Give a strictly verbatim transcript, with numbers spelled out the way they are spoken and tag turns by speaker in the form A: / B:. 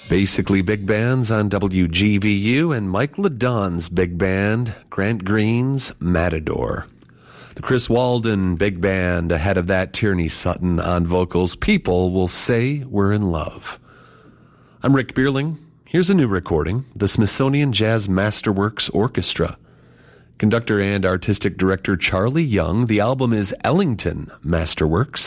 A: Basically Big Bands on W G V U and Mike LeDon's big band, Grant Green's Matador. The Chris Walden Big Band ahead of that, Tierney Sutton on vocals. People Will Say We're in Love. I'm Rick Bierling. Here's a new recording, the Smithsonian Jazz Masterworks Orchestra. Conductor and artistic director Charlie Young. The album is Ellington Masterworks.